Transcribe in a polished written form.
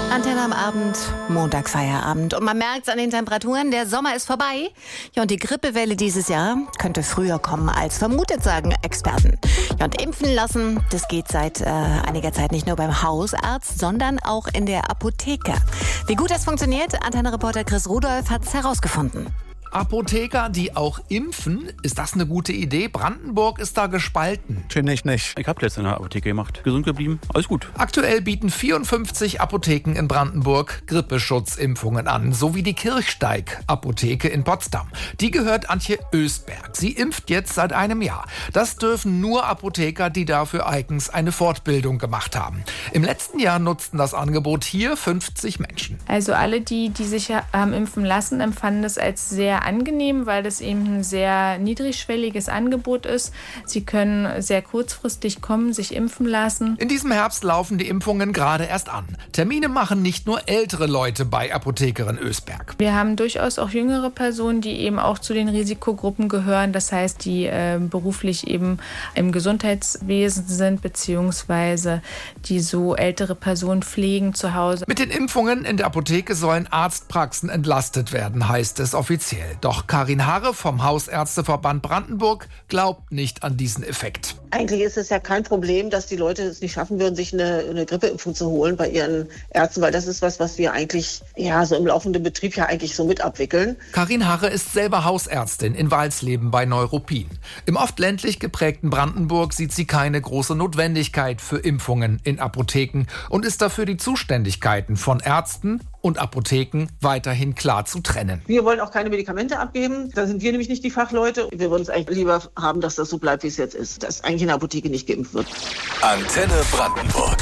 Antenne am Abend, Montagsfeierabend. Und man merkt es an den Temperaturen, der Sommer ist vorbei. Ja, und die Grippewelle dieses Jahr könnte früher kommen als vermutet, sagen Experten. Ja, und impfen lassen, das geht seit einiger Zeit nicht nur beim Hausarzt, sondern auch in der Apotheke. Wie gut das funktioniert, Antenne-Reporter Chris Rudolph hat es herausgefunden. Apotheker, die auch impfen, ist das eine gute Idee? Brandenburg ist da gespalten. Finde ich nicht. Ich habe jetzt in der Apotheke gemacht. Gesund geblieben, alles gut. Aktuell bieten 54 Apotheken in Brandenburg Grippeschutzimpfungen an, sowie die Kirchsteig-Apotheke in Potsdam. Die gehört Antje Ösberg. Sie impft jetzt seit einem Jahr. Das dürfen nur Apotheker, die dafür eigens eine Fortbildung gemacht haben. Im letzten Jahr nutzten das Angebot hier 50 Menschen. Also alle, die sich haben impfen lassen, empfanden es als sehr angenehm, weil das eben ein sehr niedrigschwelliges Angebot ist. Sie können sehr kurzfristig kommen, sich impfen lassen. In diesem Herbst laufen die Impfungen gerade erst an. Termine machen nicht nur ältere Leute bei Apothekerin Ösberg. Wir haben durchaus auch jüngere Personen, die eben auch zu den Risikogruppen gehören. Das heißt, die beruflich eben im Gesundheitswesen sind, beziehungsweise die so ältere Personen pflegen zu Hause. Mit den Impfungen in der Apotheke sollen Arztpraxen entlastet werden, heißt es offiziell. Doch Karin Harre vom Hausärzteverband Brandenburg glaubt nicht an diesen Effekt. Eigentlich ist es ja kein Problem, dass die Leute es nicht schaffen würden, sich eine Grippeimpfung zu holen bei ihren Ärzten, weil das ist was wir eigentlich so im laufenden Betrieb ja eigentlich so mit abwickeln. Karin Harre ist selber Hausärztin in Walsleben bei Neuruppin. Im oft ländlich geprägten Brandenburg sieht sie keine große Notwendigkeit für Impfungen in Apotheken und ist dafür, die Zuständigkeiten von Ärzten und Apotheken weiterhin klar zu trennen. Wir wollen auch keine Medikamente abgeben. Da sind wir nämlich nicht die Fachleute. Wir würden es eigentlich lieber haben, dass das so bleibt, wie es jetzt ist. Dass eigentlich in der Apotheke nicht geimpft wird. Antenne Brandenburg.